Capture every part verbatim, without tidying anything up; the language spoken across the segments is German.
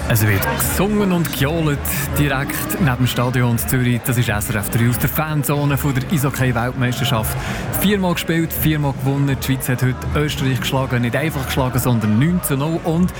Es wird gesungen und gejohlt direkt neben dem Stadion in Zürich. Das ist S R F drei aus der Fanzone von der Eishockey-Weltmeisterschaft. Viermal gespielt, viermal gewonnen. Die Schweiz hat heute Österreich geschlagen. Nicht einfach geschlagen, sondern neun zu null. Und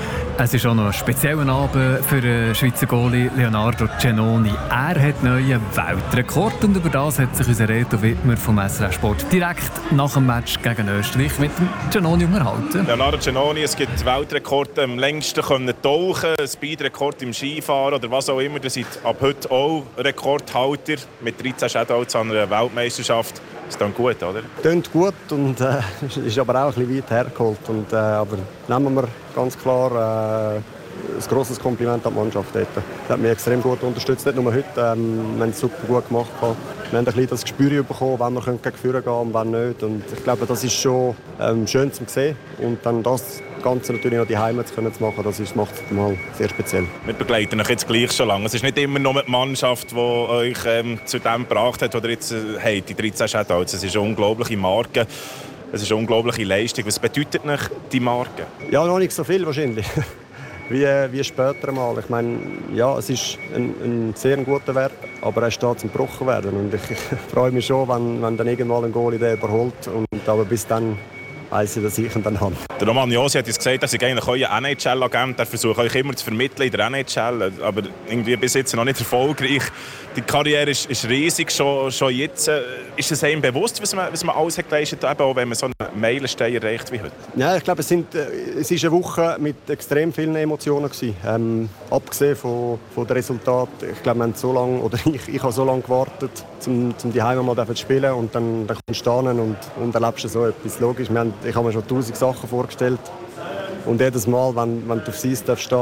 es ist auch noch ein spezieller Abend für den Schweizer Goalie Leonardo Giannoni. Er hat einen neuen Weltrekord und über das hat sich unser Reto Wittmer vom S R F Sport direkt nach dem Match gegen Österreich mit dem Giannoni unterhalten. Leonardo Giannoni, es gibt Weltrekorde am längsten können tauchen, ein Speedrekord im Skifahren oder was auch immer. Ihr seid ab heute auch Rekordhalter mit dreizehn Shoutouts an einer Weltmeisterschaft. Das klingt gut, oder? Klingt gut und äh, ist aber auch ein bisschen weit hergeholt. Und, äh, aber nehmen wir ganz klar äh, ein grosses Kompliment an die Mannschaft dort. Sie hat mich extrem gut unterstützt, nicht nur heute. Ähm, wir haben es super gut gemacht. Wir haben ein bisschen das Gespür bekommen, wann wir gegen Führer gehen und wann nicht. Und ich glaube, das ist schon ähm, schön zu sehen. Und dann das Ganze natürlich noch die Heime zu machen, das ist, macht es mal sehr speziell. Wir begleiten euch jetzt gleich schon lange. Es ist nicht immer nur die Mannschaft, die euch ähm, zu dem gebracht hat, oder jetzt äh, hey, die dreizehn Shoutouts. Es ist eine unglaubliche Marke. Es ist eine unglaubliche Leistung. Was bedeutet euch die Marke? Ja, noch nicht so viel wahrscheinlich. Wie, wie später mal. Ich meine, ja, es ist ein, ein sehr guter Wert, aber er steht zum Gebrochen werden. Und ich, ich freue mich schon, wenn, wenn dann irgendwann ein Goalie den überholt. Und, aber bis dann weiss ich, dass ich ihn dann habe. Der Roman Josi hat uns gesagt, dass ich eigentlich euer N H L-Agent, der versucht euch immer zu vermitteln in der N H L, aber irgendwie bis jetzt noch nicht erfolgreich. Die Karriere ist, ist riesig, schon, schon jetzt. Ist es einem bewusst, was man, was man alles hat geleistet hat, auch wenn man so einen Meilenstein erreicht wie heute? Ja, ich glaube, es, sind, es ist eine Woche mit extrem vielen Emotionen gewesen. Ähm, abgesehen von, von den Resultaten. Ich glaube, wir haben so lange, oder ich, ich habe so lange gewartet, um, um die Heime mal zu spielen, und dann, dann kommst du hin und, und erlebst so etwas. Logisch, wir haben, ich habe mir schon tausend Sachen vorgestellt. Und jedes Mal, wenn, wenn du auf Eis stehen,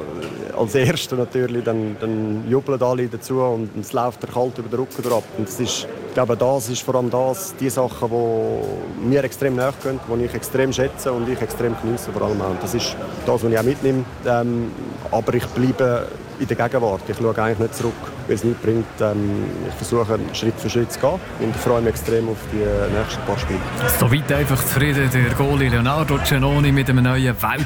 als Erster natürlich, dann, dann jubeln alle dazu und es läuft der kalt über den Rücken drauf. Und das ist, ich glaube, das ist vor allem das, die Sachen, die mir extrem nahe gehen, die ich extrem schätze und ich extrem genieße vor allem auch. Und das ist das, was ich auch mitnehme. Ähm, aber ich bleibe in der Gegenwart. Ich schaue eigentlich nicht zurück, weil es nichts bringt. Ähm, ich versuche, Schritt für Schritt zu gehen und ich freue mich extrem auf die nächsten paar Spiele. Soweit einfach zufrieden der Goalie Leonardo Giannoni mit einem neuen Weltrekord.